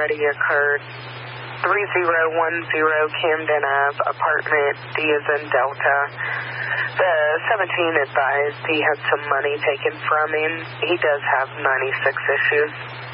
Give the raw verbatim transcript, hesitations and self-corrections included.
already occurred. three zero one zero Camden Ave, apartment D as in Delta. The seventeen advised he had some money taken from him. He does have ninety-six issues.